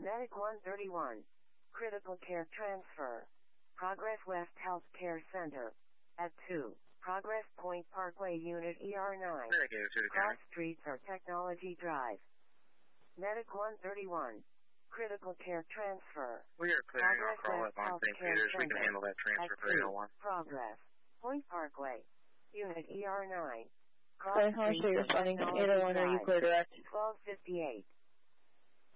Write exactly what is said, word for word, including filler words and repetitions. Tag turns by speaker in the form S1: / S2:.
S1: Medic one thirty-one. Critical care transfer. Progress West Health Care Center. At two. Progress Point Parkway Unit E R nine. Cross Streets or Technology Drive. Medic one thirty-one. Critical care transfer.
S2: We are clearing our call up on Saint Peter's. We can handle that transfer for eight oh one.
S1: Progress. Point Parkway. Unit E R nine.
S3: Cross Streets or Technology Drive.
S1: twelve fifty-eight.